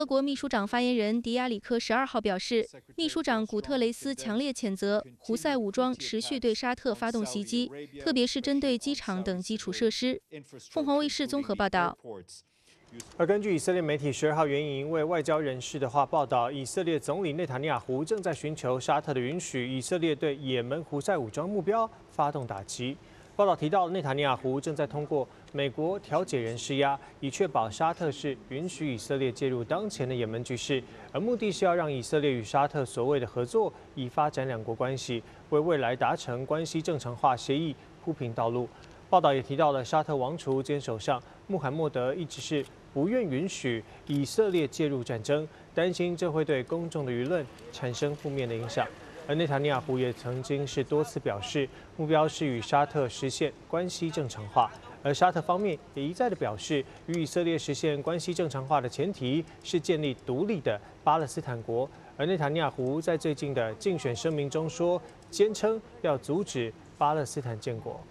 俄国秘书长发言人迪亚里克12号表示，秘书长古特雷斯强烈谴责胡塞武装持续对沙特发动袭击，特别是针对机场等基础设施。凤凰卫视综合报道。 而根据以色列媒体12号援引一位外交人士的话报道，以色列总理内塔尼亚胡正在寻求沙特的允许，以色列对也门胡塞武装目标发动打击。报道提到，内塔尼亚胡正在通过美国调解人施压，以确保沙特是允许以色列介入当前的也门局势，而目的是要让以色列与沙特所谓的合作，以发展两国关系，为未来达成关系正常化协议铺平道路。报道也提到了沙特王储兼首相穆罕默德一直是不愿允许以色列介入战争，担心这会对公众的舆论产生负面的影响。而内塔尼亚胡也曾经是多次表示，目标是与沙特实现关系正常化，而沙特方面也一再的表示，与以色列实现关系正常化的前提是建立独立的巴勒斯坦国。而内塔尼亚胡在最近的竞选声明中说，坚称要阻止巴勒斯坦建国。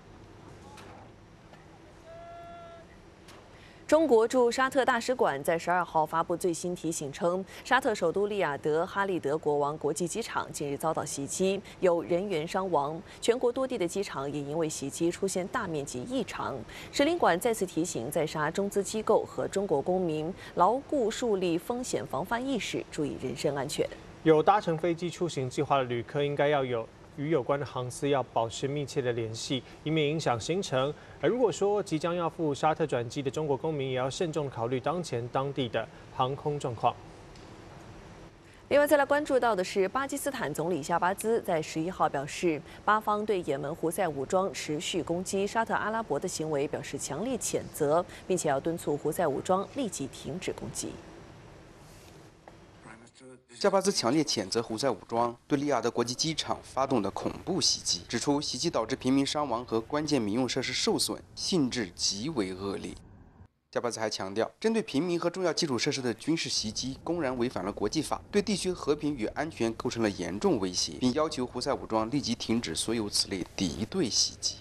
中国驻沙特大使馆在12号发布最新提醒称，沙特首都利雅得哈利德国王国际机场近日遭到袭击，有人员伤亡。全国多地的机场也因为袭击出现大面积异常。使领馆再次提醒在沙中资机构和中国公民牢固树立风险防范意识，注意人身安全。 有搭乘飞机出行计划的旅客应该要与有关的航司要保持密切的联系，以免影响行程。而如果说即将要赴沙特转机的中国公民，也要慎重考虑当地的航空状况。 另外，再来关注到的是，巴基斯坦总理夏巴兹在11号表示，巴方对也门胡塞武装持续攻击沙特阿拉伯的行为表示强烈谴责，并且要敦促胡塞武装立即停止攻击。 夏巴兹强烈谴责胡塞武装对利雅得国际机场发动的恐怖袭击，指出袭击导致平民伤亡和关键民用设施受损，性质极为恶劣。夏巴兹还强调，针对平民和重要基础设施的军事袭击公然违反了国际法，对地区和平与安全构成了严重威胁，并要求胡塞武装立即停止所有此类敌对袭击。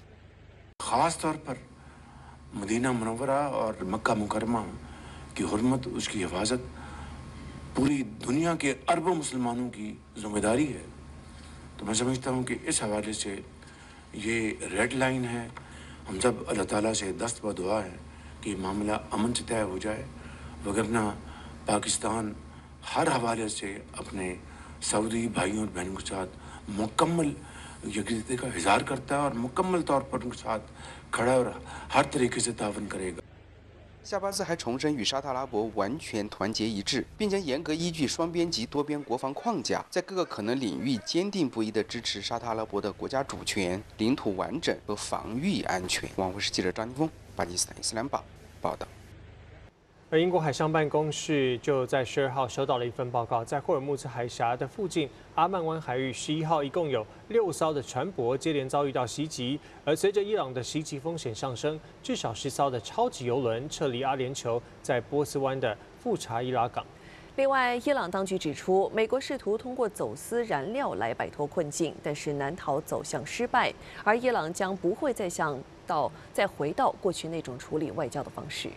पूरी दुनिया के अरबों मुसलमानों की जिम्मेदारी है। तो मैं समझता हूँ कि इस हवाले से ये रेड लाइन है। हम सब अल्लाह ताला से दस्त व दुआ है कि मामला अमन से तय हो जाए, वगरना पाकिस्तान हर हवाले से अपने सऊदी भाइयों और बहनों के साथ मुकम्मल यकजहती का इजहार करता है और मुकम्मल तौर पर उनके साथ खड़ा और हर तरीके से तावन करेगा। 夏巴兹还重申与沙特阿拉伯完全团结一致，并将严格依据双边及多边国防框架，在各个可能领域坚定不移地支持沙特阿拉伯的国家主权、领土完整和防御安全。网卫视记者张金峰，巴基斯坦伊斯兰堡报道。 而英国海上办公室就在12号收到了一份报告，在霍尔木兹海峡的附近阿曼湾海域11号一共有6艘的船舶接连遭遇到袭击，而随着伊朗的袭击风险上升，至少10艘的超级油轮撤离阿联酋在波斯湾的富查伊拉港。 另外，伊朗当局指出，美国试图通过走私燃料来摆脱困境，但是难逃走向失败，而伊朗将不会再回到过去那种处理外交的方式。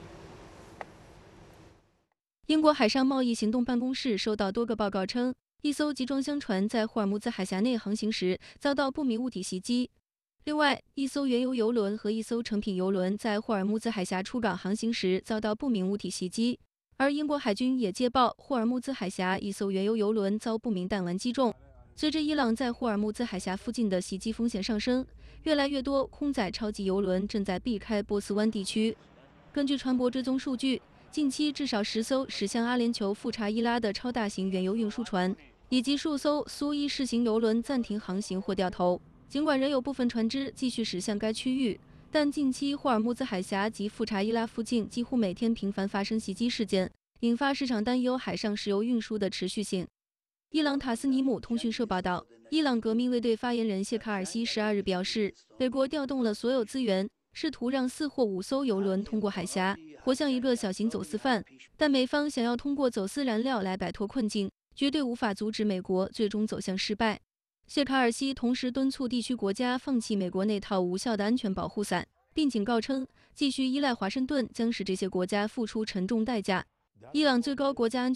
英国海上贸易行动办公室收到多个报告称，一艘集装箱船在霍尔木兹海峡内航行时遭到不明物体袭击。另外，一艘原油油轮和一艘成品油轮在霍尔木兹海峡出港航行时遭到不明物体袭击。而英国海军也接报，霍尔木兹海峡一艘原油油轮遭不明弹丸击中。随着伊朗在霍尔木兹海峡附近的袭击风险上升，越来越多空载超级油轮正在避开波斯湾地区。根据船舶追踪数据，近期至少10艘驶向阿联酋富查伊拉的超大型原油运输船，以及数艘苏伊士型油轮暂停航行或掉头。尽管仍有部分船只继续驶向该区域，但近期霍尔木兹海峡及富查伊拉附近几乎每天频繁发生袭击事件，引发市场担忧海上石油运输的持续性。伊朗塔斯尼姆通讯社报道，伊朗革命卫队发言人谢卡尔西12日表示，美国调动了所有资源，试图让4或5艘油轮通过海峡，活像一个小型走私犯，但美方想要通过走私燃料来摆脱困境，绝对无法阻止美国最终走向失败。谢卡尔西同时敦促地区国家放弃美国那套无效的安全保护伞，并警告称，继续依赖华盛顿将使这些国家付出沉重代价。伊朗最高国家安全